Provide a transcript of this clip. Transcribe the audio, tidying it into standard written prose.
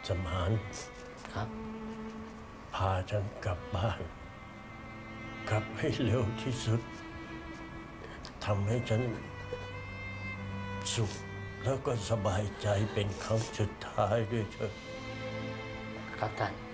สมานครับพาฉันกลับบ้าน กลับให้เร็วที่สุดทำให้ฉันสุขแล้วก็สบายใจเป็นครั้งสุดท้ายด้วยเถอะครับท่าน